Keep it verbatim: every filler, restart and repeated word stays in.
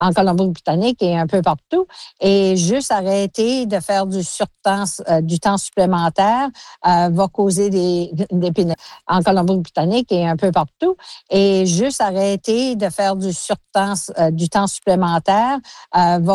en Colombie-Britannique et un peu partout. Et juste arrêter de faire du surtemps, euh, du temps supplémentaire euh, va causer des, des pénalités en Colombie-Britannique et un peu partout. Et juste arrêter de faire du surtemps, euh, du temps supplémentaire euh, va